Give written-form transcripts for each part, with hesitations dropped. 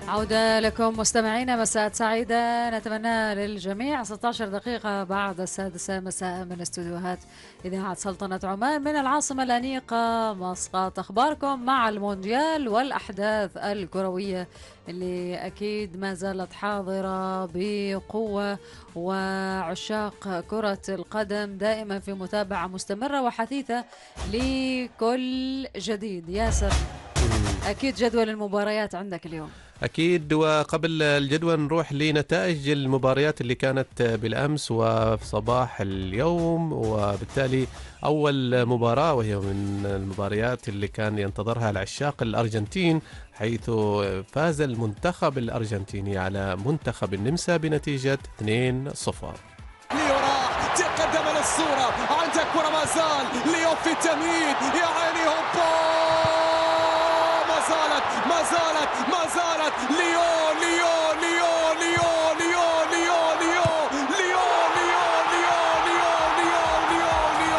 عودة لكم مستمعينا، مساء سعيدة نتمنى للجميع. 16 دقيقة بعد السادسة مساء من استوديوهات إذاعة سلطنة عمان من العاصمة الأنيقة مسقط. أخباركم مع المونديال والأحداث الكروية اللي أكيد ما زالت حاضرة بقوة، وعشاق كرة القدم دائما في متابعة مستمرة وحثيثة لكل جديد. ياسر، أكيد جدول المباريات عندك اليوم. أكيد، وقبل الجدول نروح لنتائج المباريات اللي كانت بالأمس وفي صباح اليوم. وبالتالي أول مباراة وهي من المباريات اللي كان ينتظرها العشاق الأرجنتين، حيث فاز المنتخب الأرجنتيني على منتخب النمسا بنتيجة 2-0. ليو راح تقدم للصورة، عندك كرة ما زال ليو في التمهيد، يا عيني هوبا، ما زالت ليو ليو ليو ليو ليو ليو ليو ليو ليو ليو ليو ليو ليو.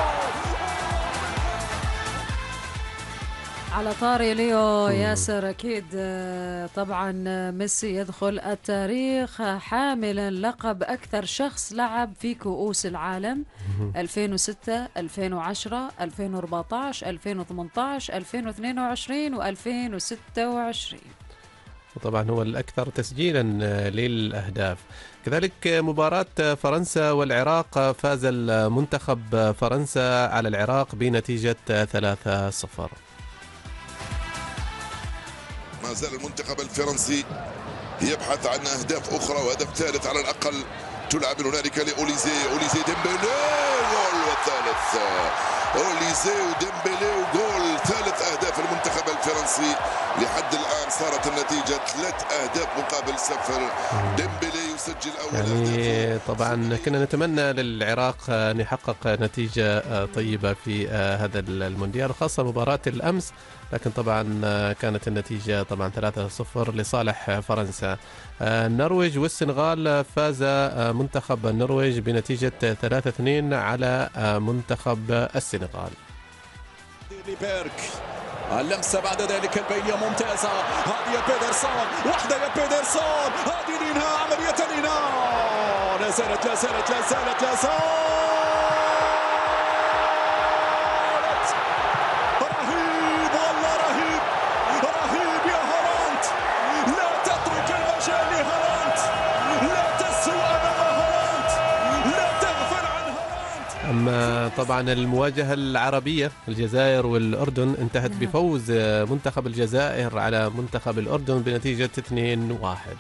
على طاري ليو ياسر، أكيد طبعا ميسي يدخل التاريخ حاملا لقب أكثر شخص لعب في كؤوس العالم 2006 2010 2014 2018 2022 و2026. وطبعا هو الأكثر تسجيلا للأهداف. كذلك مباراة فرنسا والعراق، فاز المنتخب فرنسا على العراق بنتيجة 3-0. ما زال المنتخب الفرنسي يبحث عن أهداف أخرى وهدف ثالث على الأقل. تلعب هنالك لأوليزي ديمبلي، جول والثالث. أوليزي وديمبلي وجول، ثالث أهداف المنتخب الفرنسي. لحد الآن صارت النتيجة 3 أهداف مقابل 0. ديمبلي يسجل أول يعني طبعا كنا نتمنى للعراق أن يحقق نتيجة طيبة في هذا المونديال، خاصة مباراة الأمس، لكن طبعا كانت النتيجة طبعا 3-0 لصالح فرنسا. النرويج والسنغال، فاز منتخب النرويج بنتيجة 3-2 على منتخب السنغال. اللمسة بعد ذلك البينية ممتازة، هذه يا بيدرسون، واحدة يا بيدرسون، هذه الإنهاء، عملية الإنهاء، لا زالت رهيب والله، رهيب يا هالاند، لا تترك المجال لهالاند، لا تسوء أمام هالاند، لا تغفل عن هالاند. أما طبعا المواجهة العربية الجزائر والأردن انتهت بفوز منتخب الجزائر على منتخب الأردن بنتيجة 2-1.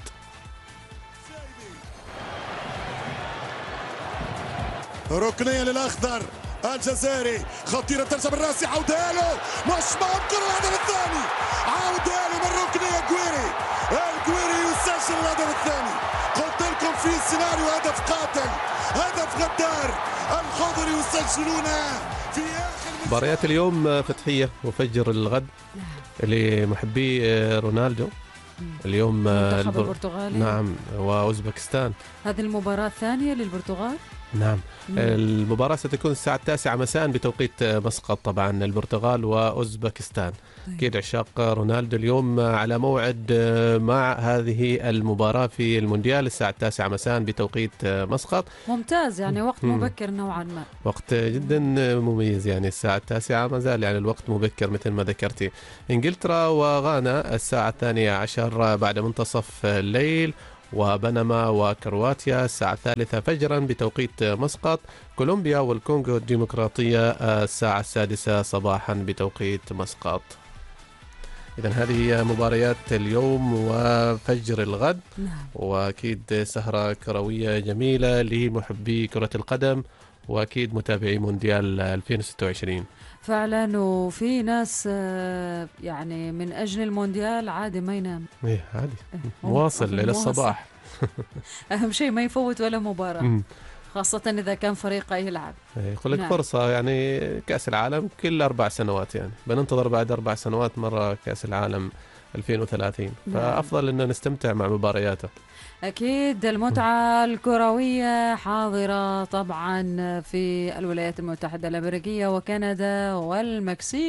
ركنية للأخضر الجزائري، خطيرة ترجع بالراس، عودالو مش ممكن الهدف الثاني، عودالو من ركنية الجويري يسجل الهدف الثاني. قلت لكم في سيناريو هدف قاتل، هدف غدار، الخضر يسجلون في آخر مباريات اليوم فتحية وفجر الغد لمحبي رونالدو. اليوم منتخب البرتغالي، نعم، وأوزبكستان. هذه المباراة الثانية للبرتغال. نعم. المباراة ستكون الساعة 9 مساء بتوقيت مسقط، طبعا البرتغال وأوزبكستان. أكيد عشاق رونالدو اليوم على موعد مع هذه المباراة في المونديال الساعة 9 مساء بتوقيت مسقط. ممتاز، يعني وقت مبكر نوعا ما، وقت جدا مميز، يعني الساعة 9 ما زال يعني الوقت مبكر مثل ما ذكرتي. إنجلترا وغانا الساعة 12 بعد منتصف الليل، وبنما وكرواتيا الساعة 3 فجرا بتوقيت مسقط. كولومبيا والكونغو الديمقراطية الساعة 6 صباحا بتوقيت مسقط. إذن هذه مباريات اليوم وفجر الغد. وأكيد سهرة كروية جميلة لمحبي كرة القدم، وأكيد متابعي مونديال 2026 فعلا. وفي ناس يعني من أجل المونديال عادي ما ينام. إيه عادي، مواصل إلى الصباح. أهم شيء ما يفوت ولا مباراة، خاصة إذا كان فريقه يلعب. يقول لك نعم. فرصة، يعني كأس العالم كل 4 سنوات، يعني بننتظر بعد 4 سنوات مرة كأس العالم 2030. نعم. فأفضل أن نستمتع مع مبارياته. أكيد المتعة الكروية حاضرة طبعا في الولايات المتحدة الأمريكية وكندا والمكسيك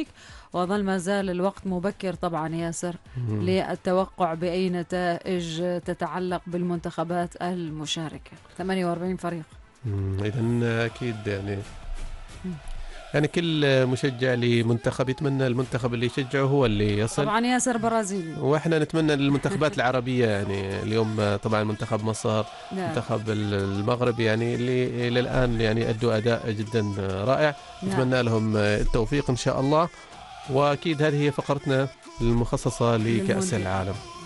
وظل ما زال الوقت مبكر طبعا ياسر للتوقع بأي نتائج تتعلق بالمنتخبات المشاركة. 48 فريق. إذن أكيد يعني كل مشجع لمنتخب يتمنى المنتخب اللي يشجعه هو اللي يصل. طبعا ياسر برازيلي، واحنا نتمنى للمنتخبات العربية يعني اليوم طبعا منتخب مصر، منتخب المغرب يعني اللي إلى الآن يعني أدوا أداء جدا رائع. نتمنى لهم التوفيق إن شاء الله. وأكيد هذه هي فقرتنا المخصصة لكأس العالم.